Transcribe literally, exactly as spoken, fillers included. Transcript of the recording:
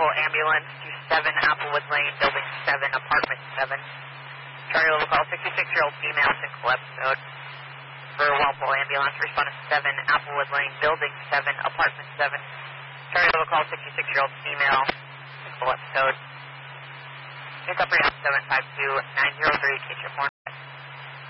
Walpole ambulance to seven Applewood Lane, building seven, apartment seven. Charlie will call sixty-six-year-old female, single episode. For Walpole ambulance, respond to seven Applewood Lane, building seven, apartment seven. Charlie will call sixty-six-year-old female, single episode. Pick up right on seven five two nine zero three, K J four.